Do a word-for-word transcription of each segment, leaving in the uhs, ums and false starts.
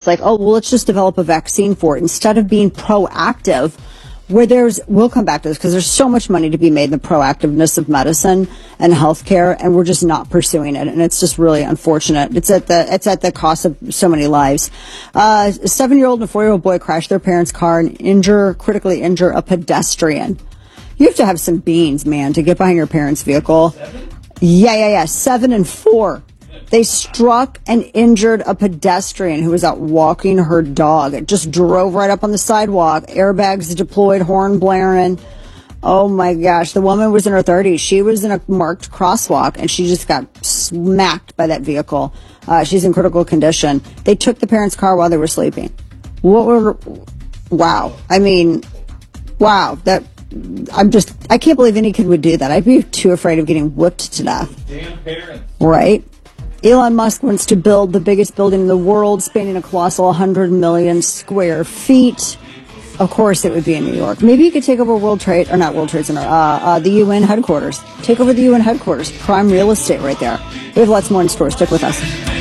like, oh, well, let's just develop a vaccine for it instead of being proactive. Where there's, we'll come back to this because there's so much money to be made in the proactiveness of medicine and healthcare, and we're just not pursuing it, and it's just really unfortunate. It's at the it's at the cost of so many lives. Uh, a seven-year-old and a four-year-old boy crashed their parents' car and injure critically injure a pedestrian. You have to have some beans, man, to get behind your parents' vehicle. Seven? Yeah, yeah, yeah. Seven and four. They struck and injured a pedestrian who was out walking her dog. It just drove right up on the sidewalk. Airbags deployed, horn blaring. Oh my gosh. The woman was in her thirties. She was in a marked crosswalk and she just got smacked by that vehicle. Uh, she's in critical condition. They took the parents' car while they were sleeping. What were, wow. I mean, wow. That, I'm just, I can't believe any kid would do that. I'd be too afraid of getting whipped to death. Damn parents. Right? Elon Musk wants to build the biggest building in the world, spanning a colossal one hundred million square feet. Of course, it would be in New York. Maybe you could take over World Trade, or not World Trade Center, uh, uh, the U N headquarters. Take over the U N headquarters. Prime real estate right there. We have lots more in store. Stick with us.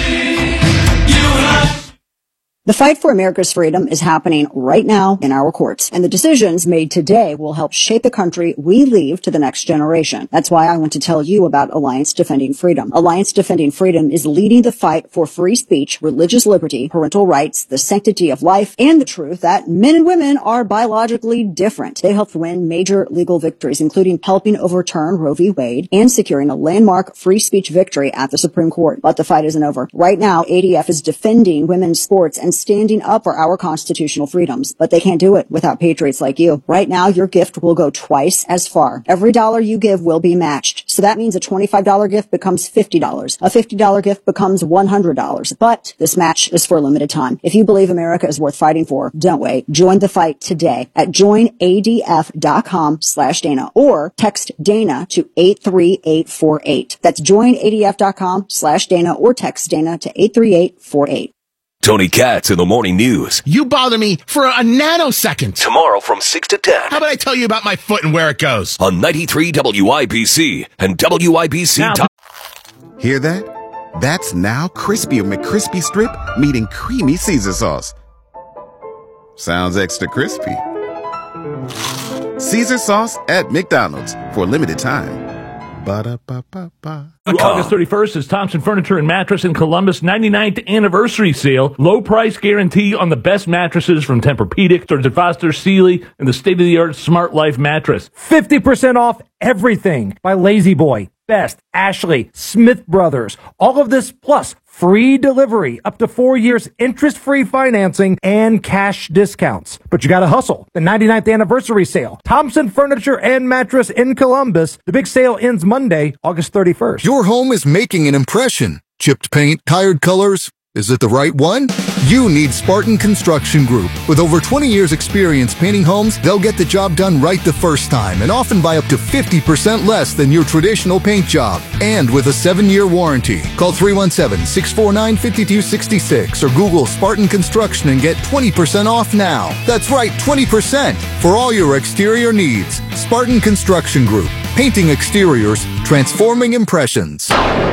The fight for America's freedom is happening right now in our courts, and the decisions made today will help shape the country we leave to the next generation. That's why I want to tell you about Alliance Defending Freedom. Alliance Defending Freedom is leading the fight for free speech, religious liberty, parental rights, the sanctity of life, and the truth that men and women are biologically different. They helped win major legal victories, including helping overturn Roe v. Wade and securing a landmark free speech victory at the Supreme Court. But the fight isn't over. Right now, A D F is defending women's sports and standing up for our constitutional freedoms, but they can't do it without patriots like you. Right now, your gift will go twice as far. Every dollar you give will be matched. So that means a twenty-five dollars gift becomes fifty dollars. A fifty dollars gift becomes one hundred dollars. But this match is for a limited time. If you believe America is worth fighting for, don't wait. Join the fight today at join A D F dot com slash Dana or text Dana to eight three eight four eight. That's join A D F dot com slash Dana or text Dana to eight three eight four eight. Tony Katz in the Morning News. You bother me for a nanosecond. Tomorrow from six to ten. How about I tell you about my foot and where it goes? On ninety-three W I B C and W I B C. Now, hear that? That's now Crispy McCrispy Strip meeting Creamy Caesar Sauce. Sounds extra crispy. Caesar Sauce at McDonald's for a limited time. Ba-da-ba-ba-ba. August thirty-first is Thompson Furniture and Mattress in Columbus ninety-ninth anniversary sale. Low price guarantee on the best mattresses from Tempur-Pedic, Stearns and Foster, Sealy, and the state-of-the-art Smart Life mattress. fifty percent off everything by Lazy Boy, Best, Ashley, Smith Brothers. All of this plus free delivery, up to four years interest-free financing, and cash discounts. But you gotta hustle. The ninety-ninth anniversary sale. Thompson Furniture and Mattress in Columbus. The big sale ends Monday, August thirty-first. Your home is making an impression. Chipped paint, tired colors. Is it the right one? You need Spartan Construction Group. With over twenty years experience painting homes, they'll get the job done right the first time and often by up to fifty percent less than your traditional paint job. And with a seven-year warranty. Call three one seven, six four nine, five two six six or Google Spartan Construction and get twenty percent off now. That's right, twenty percent for all your exterior needs. Spartan Construction Group. Painting exteriors, transforming impressions.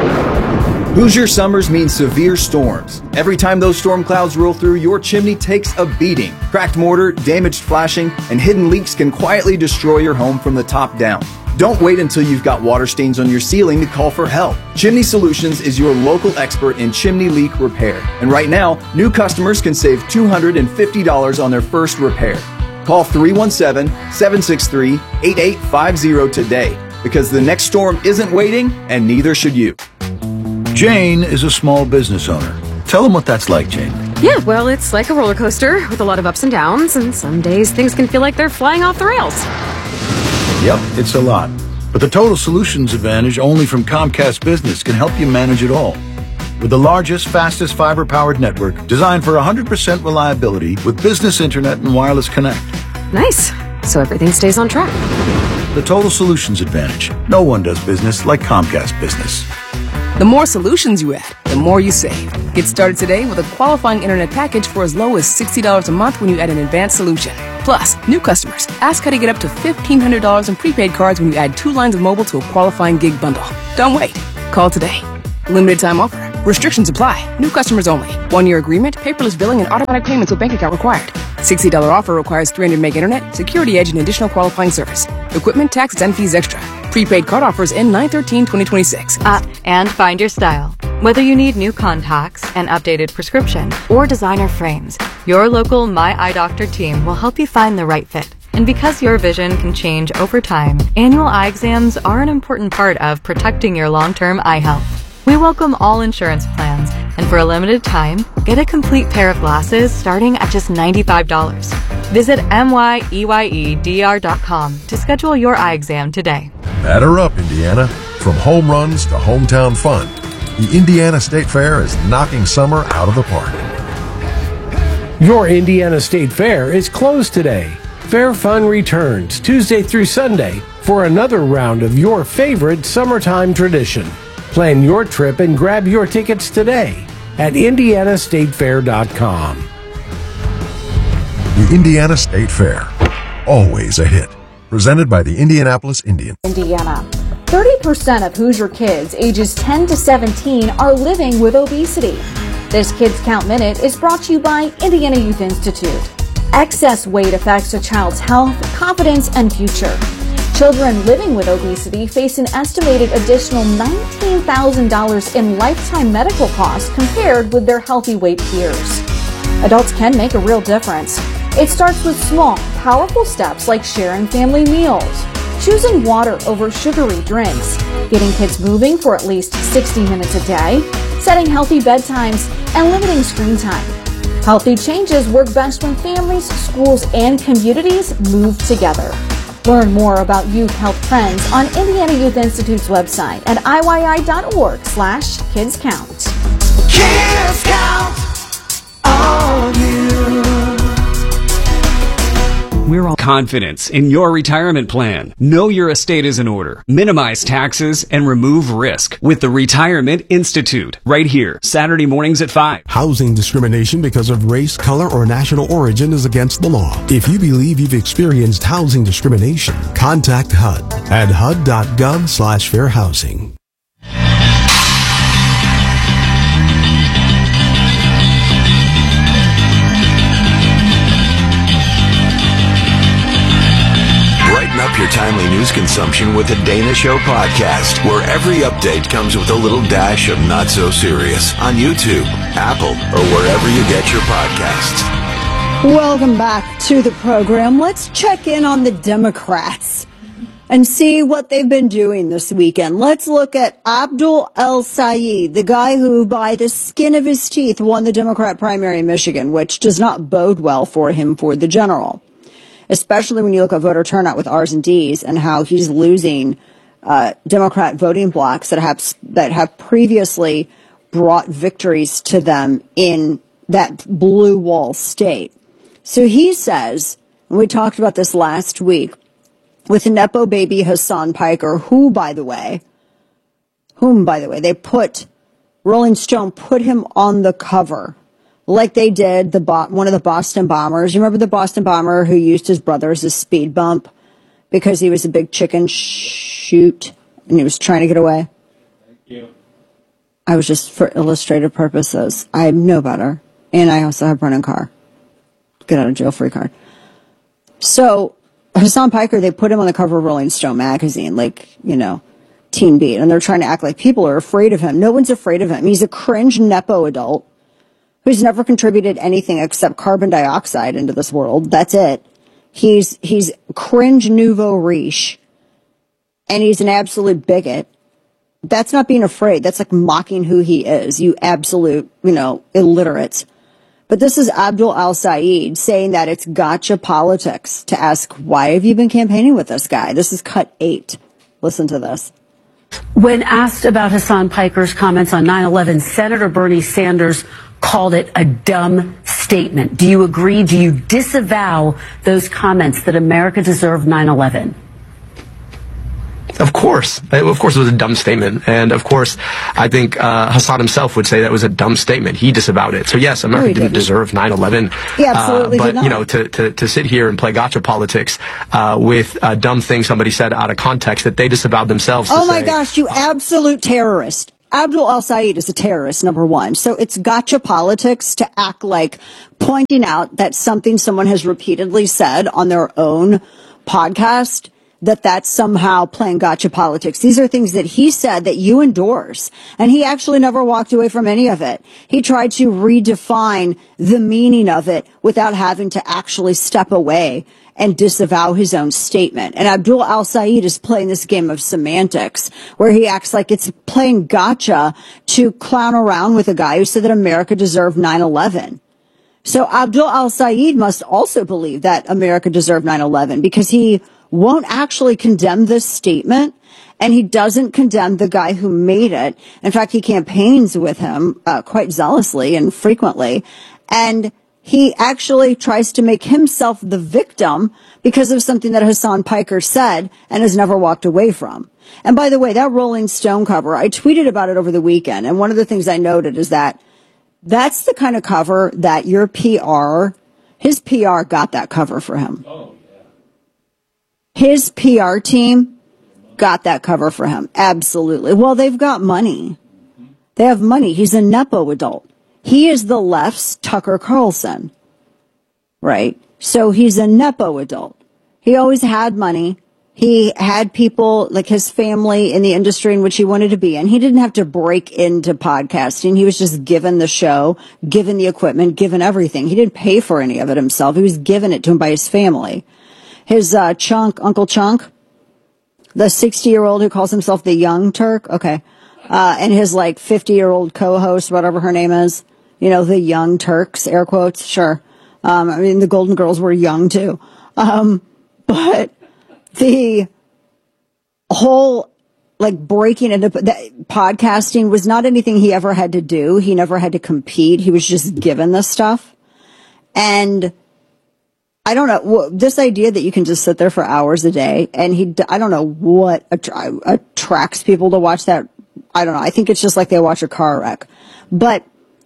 Hoosier summers mean severe storms. Every time those storm clouds roll through, your chimney takes a beating. Cracked mortar, damaged flashing, and hidden leaks can quietly destroy your home from the top down. Don't wait until you've got water stains on your ceiling to call for help. Chimney Solutions is your local expert in chimney leak repair. And right now, new customers can save two hundred fifty dollars on their first repair. Call three one seven, seven six three, eight eight five zero today, because the next storm isn't waiting, and neither should you. Jane is a small business owner. Tell them what that's like, Jane. Yeah, well, it's like a roller coaster with a lot of ups and downs, and some days things can feel like they're flying off the rails. Yep, it's a lot. But the Total Solutions Advantage only from Comcast Business can help you manage it all. With the largest, fastest fiber-powered network designed for one hundred percent reliability with business internet and wireless connect. Nice. So everything stays on track. The Total Solutions Advantage. No one does business like Comcast Business. The more solutions you add, the more you save. Get started today with a qualifying internet package for as low as sixty dollars a month when you add an advanced solution. Plus, new customers, ask how to get up to fifteen hundred dollars in prepaid cards when you add two lines of mobile to a qualifying gig bundle. Don't wait. Call today. Limited time offer. Restrictions apply. New customers only. One-year agreement, paperless billing, and automatic payments with bank account required. sixty dollars offer requires three hundred meg internet, security edge, and additional qualifying service. Equipment, taxes, and fees extra. Prepaid card offers end nine thirteen twenty twenty-six. Uh, and find your style. Whether you need new contacts, an updated prescription, or designer frames, your local My Eye Doctor team will help you find the right fit. And because your vision can change over time, annual eye exams are an important part of protecting your long-term eye health. We welcome all insurance plans, and for a limited time, get a complete pair of glasses starting at just ninety-five dollars. Visit M Y E Y E D R dot com to schedule your eye exam today. Batter up, Indiana. From home runs to hometown fun, the Indiana State Fair is knocking summer out of the park. Your Indiana State Fair is closed today. Fair Fun returns Tuesday through Sunday for another round of your favorite summertime tradition. Plan your trip and grab your tickets today at indiana state fair dot com. The Indiana State Fair, always a hit. Presented by the Indianapolis Indians. Indiana. thirty percent of Hoosier kids ages ten to seventeen are living with obesity. This Kids Count Minute is brought to you by Indiana Youth Institute. Excess weight affects a child's health, confidence, and future. Children living with obesity face an estimated additional nineteen thousand dollars in lifetime medical costs compared with their healthy weight peers. Adults can make a real difference. It starts with small, powerful steps like sharing family meals, choosing water over sugary drinks, getting kids moving for at least sixty minutes a day, setting healthy bedtimes, and limiting screen time. Healthy changes work best when families, schools, and communities move together. Learn more about youth health trends on Indiana Youth Institute's website at I Y I dot org slash kids count. Kids Count on you. We're all confidence in your retirement plan. Know your estate is in order. Minimize taxes and remove risk with the Retirement Institute. Right here, Saturday mornings at five. Housing discrimination because of race, color, or national origin is against the law. If you believe you've experienced housing discrimination, contact H U D at H U D dot gov slash fair housing. Up your timely news consumption with the Dana Show podcast, where every update comes with a little dash of not so serious on YouTube, Apple, or wherever you get your podcasts. Welcome back to the program. Let's check in on the Democrats and see what they've been doing this weekend. Let's look at Abdul El-Sayed, the guy who, by the skin of his teeth, won the Democrat primary in Michigan, which does not bode well for him for the general. Especially when you look at voter turnout with R's and D's and how he's losing uh, Democrat voting blocks that have that have previously brought victories to them in that blue wall state. So he says, and we talked about this last week, with Nepo baby Hassan Piker, who, by the way, whom, by the way, they put, Rolling Stone put him on the cover. Like they did the bo- one of the Boston bombers. You remember the Boston bomber who used his brother as a speed bump because he was a big chicken shoot and he was trying to get away? Thank you. I was just for illustrative purposes. I know better. And I also have Brennan Carr. Get out of jail free card. So Hassan Piker, they put him on the cover of Rolling Stone magazine, like, you know, Teen Beat. And they're trying to act like people are afraid of him. No one's afraid of him. He's a cringe Nepo adult who's never contributed anything except carbon dioxide into this world. That's it. He's he's cringe nouveau riche, and he's an absolute bigot. That's not being afraid. That's like mocking who he is, you absolute, you know, illiterates. But this is Abdul El-Sayed saying that it's gotcha politics to ask, why have you been campaigning with this guy? This is cut eight. Listen to this. When asked about Hassan Piker's comments on nine eleven, Senator Bernie Sanders called it a dumb statement. Do you agree? Do you disavow those comments that America deserved nine eleven? Of course. Of course it was a dumb statement. And of course, I think uh, Hassan himself would say that was a dumb statement. He disavowed it. So yes, America no, didn't, didn't deserve nine eleven. He absolutely uh, but, did not. you know, to, to, to sit here and play gotcha politics uh, with a dumb thing somebody said out of context that they disavowed themselves. Oh to my say, gosh, you absolute terrorist. Abdul al-Sayed is a terrorist, number one. So it's gotcha politics to act like pointing out that something someone has repeatedly said on their own podcast, that that's somehow playing gotcha politics. These are things that he said that you endorse, and he actually never walked away from any of it. He tried to redefine the meaning of it without having to actually step away and disavow his own statement. And Abdul al-Sayed is playing this game of semantics where he acts like it's playing gotcha to clown around with a guy who said that America deserved nine eleven. So Abdul al-Sayed must also believe that America deserved nine eleven because he won't actually condemn this statement, and he doesn't condemn the guy who made it. In fact, he campaigns with him uh, quite zealously and frequently, and he actually tries to make himself the victim because of something that Hassan Piker said and has never walked away from. And by the way, that Rolling Stone cover, I tweeted about it over the weekend, and one of the things I noted is that that's the kind of cover that your P R, his P R got that cover for him. Oh, yeah. His P R team got that cover for him. Absolutely. Well, they've got money. They have money. He's a Nepo adult. He is the left's Tucker Carlson, right? So he's a Nepo adult. He always had money. He had people like his family in the industry in which he wanted to be in. He didn't have to break into podcasting. He was just given the show, given the equipment, given everything. He didn't pay for any of it himself. He was given it to him by his family. His uh, Chunk, Uncle Chunk, the sixty-year-old who calls himself the Young Turk, okay, uh, and his like fifty-year-old co-host, whatever her name is, you know, the Young Turks, air quotes, sure. Um, I mean, the Golden Girls were young too. Um, but the whole, like, breaking into podcasting was not anything he ever had to do. He never had to compete. He was just given this stuff. And I don't know, this idea that you can just sit there for hours a day, and he, I don't know what attra- attracts people to watch that. I don't know. I think it's just like they watch a car wreck. But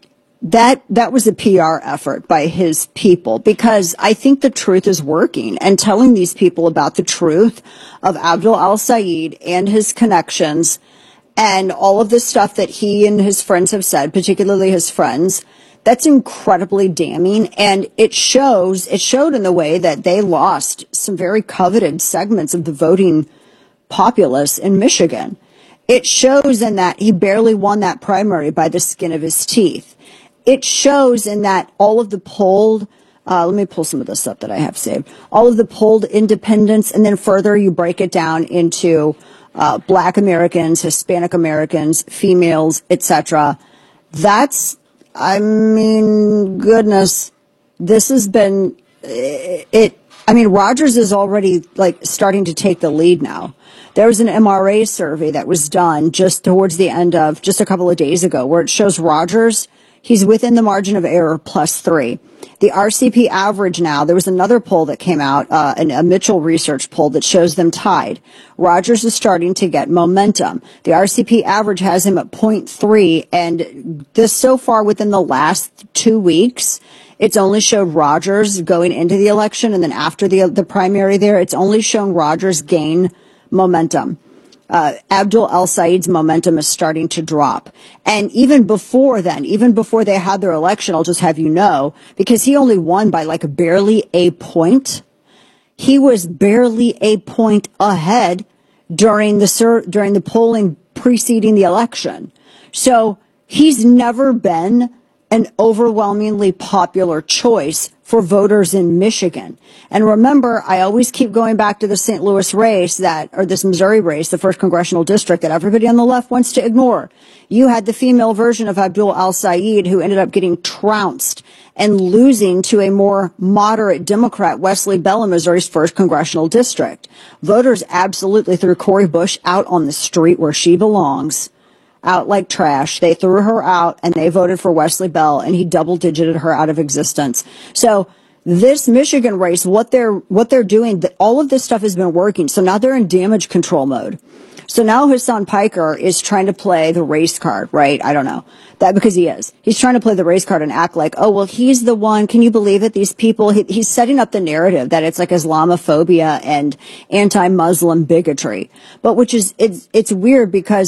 That that was a P R effort by his people, because I think the truth is working, and telling these people about the truth of Abdul al-Sayed and his connections and all of this stuff that he and his friends have said, particularly his friends, that's incredibly damning. And it shows, it showed in the way that they lost some very coveted segments of the voting populace in Michigan. It shows in that he barely won that primary by the skin of his teeth. It shows in that all of the polled, uh, let me pull some of this up that I have saved, all of the polled independents, and then further you break it down into uh, Black Americans, Hispanic Americans, females, et cetera. That's, I mean, goodness, this has been, it, it, I mean, Rogers is already like starting to take the lead now. There was an M R A survey that was done just towards the end of, just a couple of days ago, where it shows Rogers, he's within the margin of error, plus three. The R C P average now, there was another poll that came out, uh, an, a Mitchell research poll that shows them tied. Rogers is starting to get momentum. The R C P average has him at zero point three, and this so far within the last two weeks, it's only showed Rogers going into the election, and then after the the primary there, it's only shown Rogers gain momentum. Uh, Abdul al-Sayed's momentum is starting to drop. And even before then, even before they had their election, I'll just have you know, because he only won by like barely a point. He was barely a point ahead during the sur- during the polling preceding the election. So he's never been an overwhelmingly popular choice for voters in Michigan. And remember, I always keep going back to the Saint Louis race that, or this Missouri race, the first congressional district that everybody on the left wants to ignore. You had the female version of Abdul al-Sayed who ended up getting trounced and losing to a more moderate Democrat, Wesley Bell, in Missouri's first congressional district. Voters absolutely threw Cori Bush out on the street where she belongs. Out like trash. They threw her out and they voted for Wesley Bell, and he double digited her out of existence. So this Michigan race, what they're, what they're doing, all of this stuff has been working. So now they're in damage control mode. So now Hassan Piker is trying to play the race card, right? I don't know that, because he is. He's trying to play the race card and act like, oh, well, he's the one. Can you believe it? These people, he, he's setting up the narrative that it's like Islamophobia and anti-Muslim bigotry, but which is, it's, it's weird because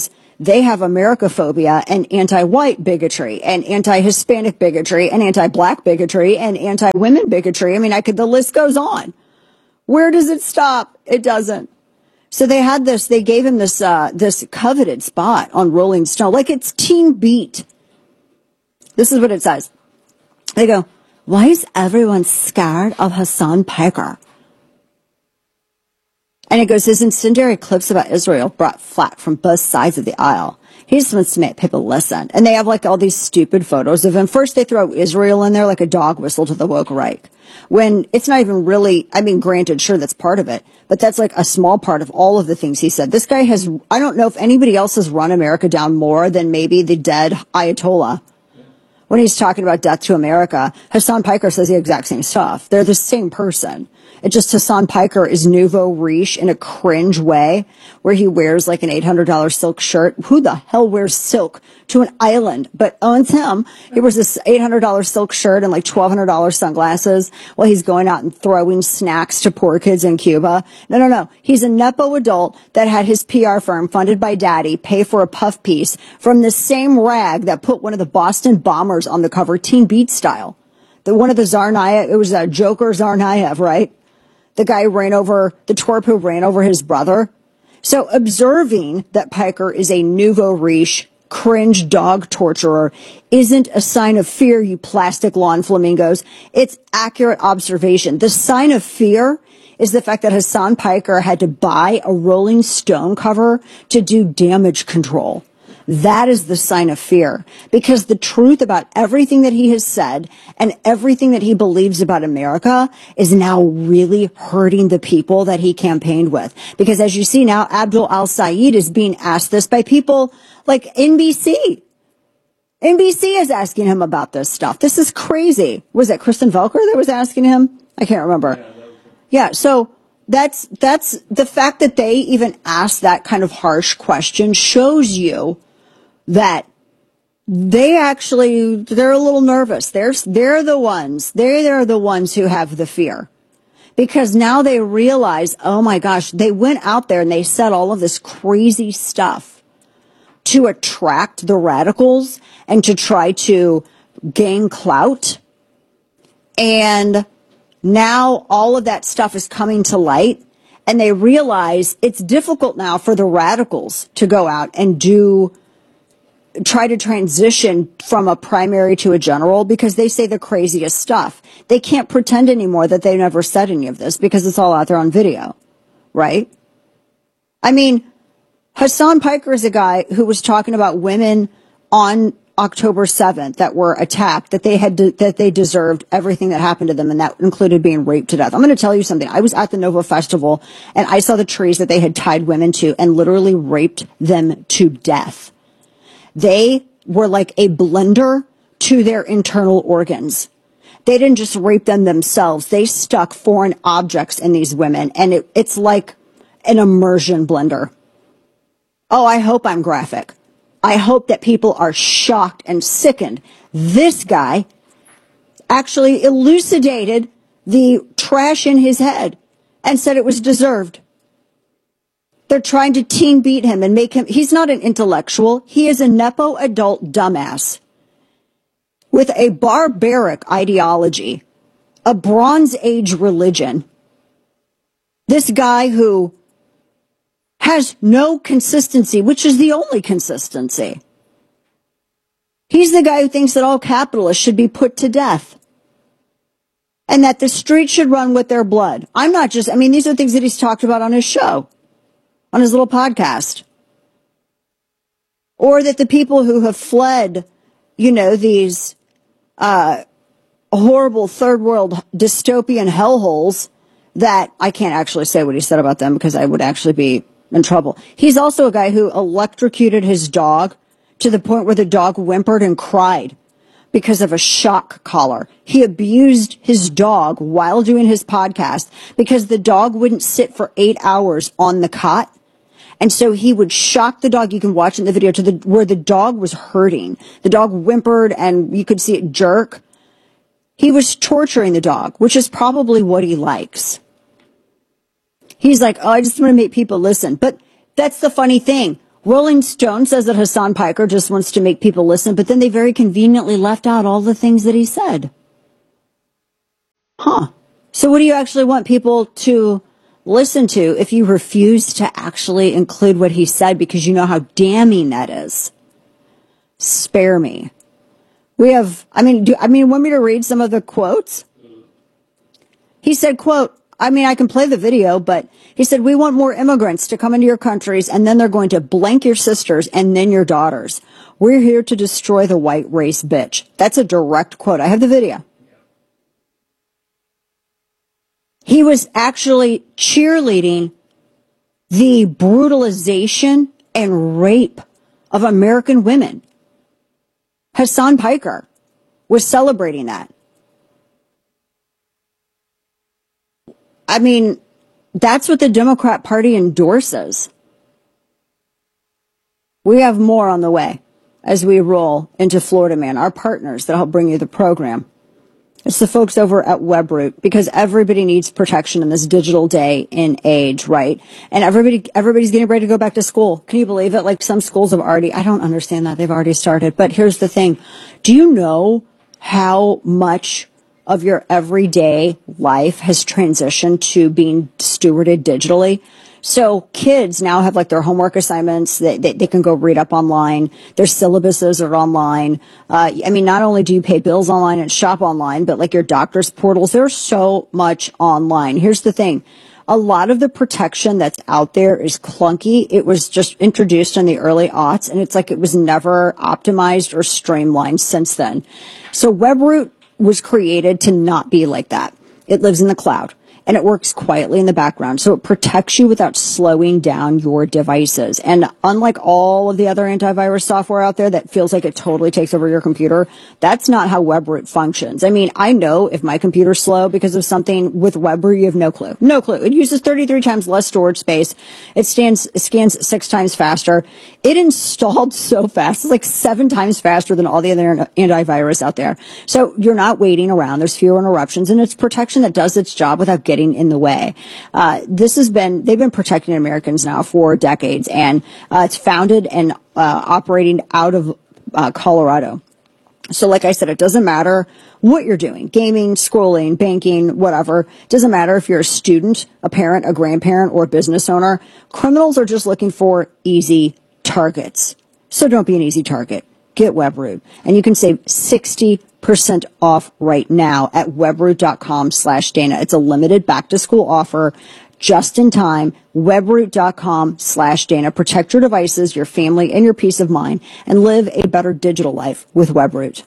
they have Americophobia and anti-white bigotry and anti-Hispanic bigotry and anti-black bigotry and anti-women bigotry. I mean, I could, the list goes on. Where does it stop? It doesn't. So they had this, they gave him this, uh, this coveted spot on Rolling Stone, like it's Teen Beat. This is what it says. They go, why is everyone scared of Hasan Piker? And it goes, his incendiary clips about Israel brought flack from both sides of the aisle. He just wants to make people listen. And they have like all these stupid photos of him. First they throw Israel in there like a dog whistle to the woke right. When it's not even really, I mean, granted, sure, that's part of it. But that's like a small part of all of the things he said. This guy has, I don't know if anybody else has run America down more than maybe the dead Ayatollah. When he's talking about death to America, Hasan Piker says the exact same stuff. They're the same person. It just Hasan Piker is nouveau riche in a cringe way where he wears like an eight hundred dollars silk shirt. Who the hell wears silk to an island but owns him? He wears this eight hundred dollars silk shirt and like twelve hundred dollars sunglasses while he's going out and throwing snacks to poor kids in Cuba. No, no, no. He's a Nepo adult that had his P R firm funded by daddy pay for a puff piece from the same rag that put one of the Boston Bombers on the cover, Teen Beat style. The one of the Tsarnaev, it was a Joker Tsarnaev, right? The guy who ran over, the twerp who ran over his brother. So observing that Piker is a nouveau riche, cringe dog torturer isn't a sign of fear, you plastic lawn flamingos. It's accurate observation. The sign of fear is the fact that Hasan Piker had to buy a Rolling Stone cover to do damage control. That is the sign of fear, because the truth about everything that he has said and everything that he believes about America is now really hurting the people that he campaigned with. Because as you see now, Abdul Al-Sayed is being asked this by people like N B C. N B C is asking him about this stuff. This is crazy. Was it Kristen Velker that was asking him? I can't remember. Yeah, so that's that's the fact that they even asked that kind of harsh question shows you that they actually, they're a little nervous. They're, they're the ones, they're, they're the ones who have the fear. Because now they realize, oh my gosh, they went out there and they said all of this crazy stuff to attract the radicals and to try to gain clout. And now all of that stuff is coming to light. And they realize it's difficult now for the radicals to go out and do try to transition from a primary to a general because they say the craziest stuff. They can't pretend anymore that they never said any of this because it's all out there on video, right? I mean, Hasan Piker is a guy who was talking about women on October seventh that were attacked, that they had, de- that they deserved everything that happened to them, and that included being raped to death. I'm going to tell you something. I was at the Nova Festival, and I saw the trees that they had tied women to and literally raped them to death. They were like a blender to their internal organs. They didn't just rape them themselves. They stuck foreign objects in these women, and it, it's like an immersion blender. Oh, I hope I'm graphic. I hope that people are shocked and sickened. This guy actually elucidated the trash in his head and said it was deserved. They're trying to teen beat him and make him, he's not an intellectual. He is a Nepo adult dumbass with a barbaric ideology, a Bronze Age religion. This guy who has no consistency, which is the only consistency. He's the guy who thinks that all capitalists should be put to death and that the street should run with their blood. I'm not just, I mean, these are things that he's talked about on his show, on his little podcast. Or that the people who have fled, you know, these uh, horrible third world dystopian hellholes that I can't actually say what he said about them because I would actually be in trouble. He's also a guy who electrocuted his dog to the point where the dog whimpered and cried because of a shock collar. He abused his dog while doing his podcast because the dog wouldn't sit for eight hours on the cot. And so he would shock the dog. You can watch in the video to the where the dog was hurting. The dog whimpered and you could see it jerk. He was torturing the dog, which is probably what he likes. He's like, oh, I just want to make people listen. But that's the funny thing. Rolling Stone says that Hassan Piker just wants to make people listen, but then they very conveniently left out all the things that he said. Huh. So what do you actually want people to listen to if you refuse to actually include what he said because you know how damning that is? Spare me. We have, I mean, do, I mean, want me to read some of the quotes? He said, quote, I mean, I can play the video, but he said, we want more immigrants to come into your countries, and then they're going to blank your sisters and then your daughters. We're here to destroy the white race, bitch. That's a direct quote. I have the video. He was actually cheerleading the brutalization and rape of American women. Hassan Piker was celebrating that. I mean, that's what the Democrat Party endorses. We have more on the way as we roll into Florida Man, our partners that help bring you the program. It's the folks over at Webroot, because everybody needs protection in this digital day and age, right? And everybody, everybody's getting ready to go back to school. Can you believe it? Like, some schools have already, I don't understand that. They've already started. But here's the thing. Do you know how much of your everyday life has transitioned to being stewarded digitally? So kids now have like their homework assignments that they, they can go read up online. Their syllabuses are online. Uh, I mean, not only do you pay bills online and shop online, but like your doctor's portals, there's so much online. Here's the thing. A lot of the protection that's out there is clunky. It was just introduced in the early aughts, and it's like it was never optimized or streamlined since then. So Webroot was created to not be like that. It lives in the cloud, and it works quietly in the background. So it protects you without slowing down your devices. And unlike all of the other antivirus software out there that feels like it totally takes over your computer, that's not how Webroot functions. I mean, I know if my computer's slow because of something. With Webroot, you have no clue. No clue. It uses thirty-three times less storage space. It stands, it scans six times faster. It installed so fast. It's like seven times faster than all the other antivirus out there. So you're not waiting around. There's fewer interruptions, and it's protection that does its job without getting getting in the way. Uh, this has been, they've been protecting Americans now for decades, and uh, it's founded and uh, operating out of uh, Colorado. So like I said, it doesn't matter what you're doing, gaming, scrolling, banking, whatever. It doesn't matter if you're a student, a parent, a grandparent, or a business owner. Criminals are just looking for easy targets. So don't be an easy target. Get Webroot, and you can save sixty percent off right now at webroot.com slash Dana. It's a limited back to school offer, just in time. Webroot.com slash Dana. Protect your devices, your family, and your peace of mind, and live a better digital life with Webroot.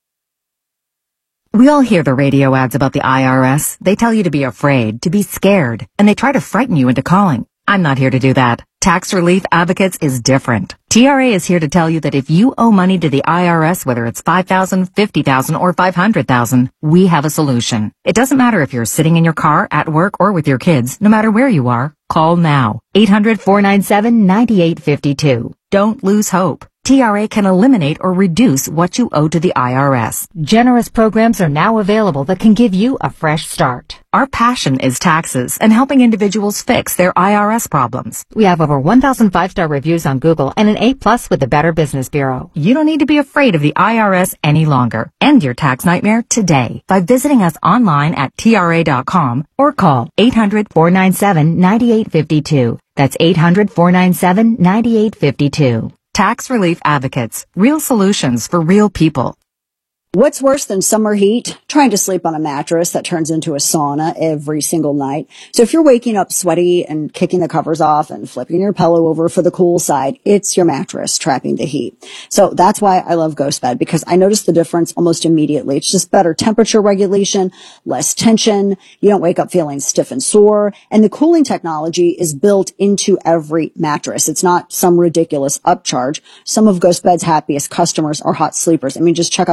We all hear the radio ads about the I R S. They tell you to be afraid, to be scared, and they try to frighten you into calling. I'm not here to do that. Tax Relief Advocates is different. T R A is here to tell you that if you owe money to the I R S, whether it's five thousand dollars, fifty thousand dollars, or five hundred thousand dollars, we have a solution. It doesn't matter if you're sitting in your car, at work, or with your kids. No matter where you are, call now. eight hundred, four nine seven, nine eight five two. Don't lose hope. T R A can eliminate or reduce what you owe to the I R S. Generous programs are now available that can give you a fresh start. Our passion is taxes and helping individuals fix their I R S problems. We have over one thousand five-star reviews on Google and an A plus with the Better Business Bureau. You don't need to be afraid of the I R S any longer. End your tax nightmare today by visiting us online at T R A dot com or call eight hundred, four nine seven, nine eight five two. That's eight hundred, four nine seven, nine eight five two. Tax Relief Advocates. Real solutions for real people. What's worse than summer heat? Trying to sleep on a mattress that turns into a sauna every single night. So if you're waking up sweaty and kicking the covers off and flipping your pillow over for the cool side, it's your mattress trapping the heat. So that's why I love GhostBed, because I notice the difference almost immediately. It's just better temperature regulation, less tension. You don't wake up feeling stiff and sore. And the cooling technology is built into every mattress. It's not some ridiculous upcharge. Some of GhostBed's happiest customers are hot sleepers. I mean, just check out the reviews.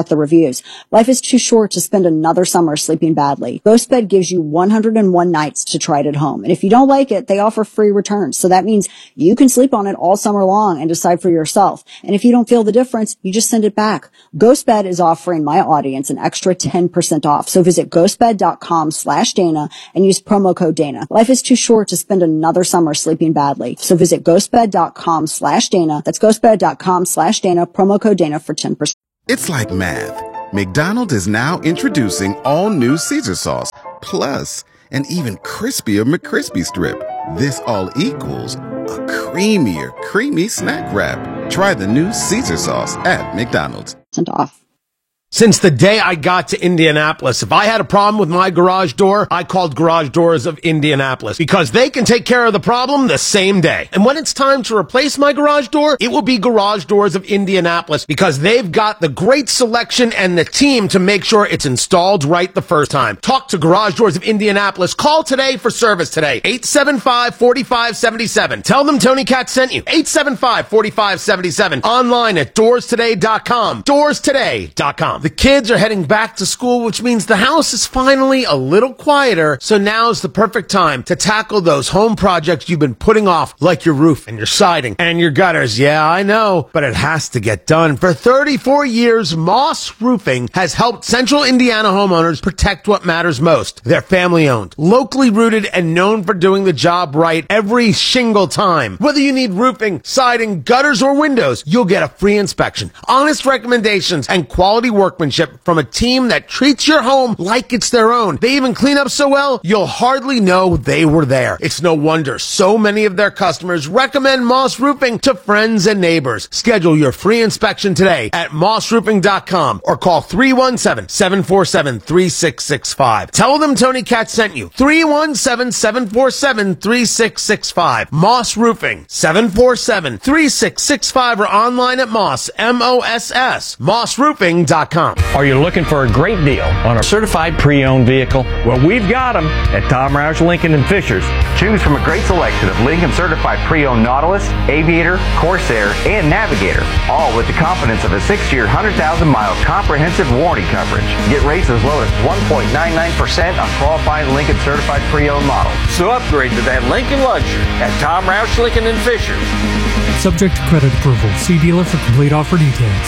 news. Life is too short to spend another summer sleeping badly. GhostBed gives you one hundred one nights to try it at home. And if you don't like it, they offer free returns. So that means you can sleep on it all summer long and decide for yourself. And if you don't feel the difference, you just send it back. GhostBed is offering my audience an extra ten percent off. So visit ghostbed.com slash Dana and use promo code Dana. Life is too short to spend another summer sleeping badly. So visit ghostbed.com slash Dana. That's ghostbed.com slash Dana, promo code Dana for ten percent. It's like math. McDonald's is now introducing all new Caesar sauce, plus an even crispier McCrispy strip. This all equals a creamier, creamy snack wrap. Try the new Caesar sauce at McDonald's. Off. Since the day I got to Indianapolis, if I had a problem with my garage door, I called Garage Doors of Indianapolis because they can take care of the problem the same day. And when it's time to replace my garage door, it will be Garage Doors of Indianapolis because they've got the great selection and the team to make sure it's installed right the first time. Talk to Garage Doors of Indianapolis. Call today for service today. eight seven five, four five seven seven. Tell them Tony Katz sent you. eight seven five, four five seven seven. Online at doors today dot com. doors today dot com. The kids are heading back to school, which means the house is finally a little quieter, so now's the perfect time to tackle those home projects you've been putting off, like your roof and your siding and your gutters. Yeah, I know, but it has to get done. For thirty-four years, Moss Roofing has helped Central Indiana homeowners protect what matters most. They're family-owned, locally rooted, and known for doing the job right every single time. Whether you need roofing, siding, gutters, or windows, you'll get a free inspection, honest recommendations, and quality work workmanship from a team that treats your home like it's their own. They even clean up so well, you'll hardly know they were there. It's no wonder so many of their customers recommend Moss Roofing to friends and neighbors. Schedule your free inspection today at moss roofing dot com or call three one seven, seven four seven, three six six five. Tell them Tony Katz sent you. three one seven, seven four seven, three six six five. Moss Roofing, seven four seven, three six six five, or online at Moss, M O S S, moss roofing dot com. Are you looking for a great deal on a certified pre-owned vehicle? Well, we've got them at Tom Roush Lincoln and Fishers. Choose from a great selection of Lincoln certified pre-owned Nautilus, Aviator, Corsair, and Navigator, all with the confidence of a six-year, one hundred thousand mile comprehensive warranty coverage. Get rates as low as one point nine nine percent on qualified Lincoln certified pre-owned models. So upgrade to that Lincoln luxury at Tom Roush Lincoln and Fishers. Subject to credit approval. See dealer for complete offer details.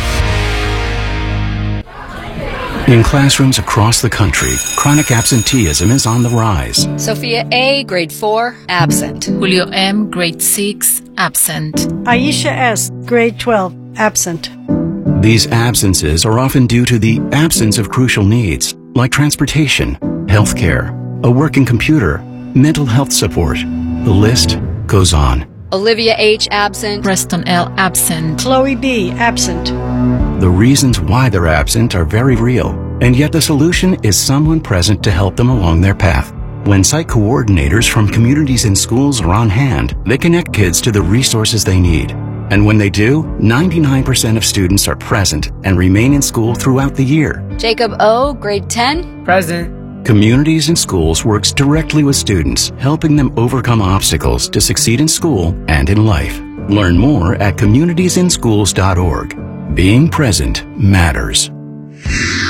In classrooms across the country, chronic absenteeism is on the rise. Sophia A., grade four, absent. Julio M., grade six, absent. Aisha S., grade twelve, absent. These absences are often due to the absence of crucial needs, like transportation, healthcare, a working computer, mental health support. The list goes on. Olivia H., absent. Preston L., absent. Chloe B., absent. The reasons why they're absent are very real, and yet the solution is someone present to help them along their path. When site coordinators from communities and schools are on hand, they connect kids to the resources they need. And when they do, ninety-nine percent of students are present and remain in school throughout the year. Jacob O., grade ten, present. Communities and Schools works directly with students, helping them overcome obstacles to succeed in school and in life. Learn more at communities in schools dot org. Being present matters.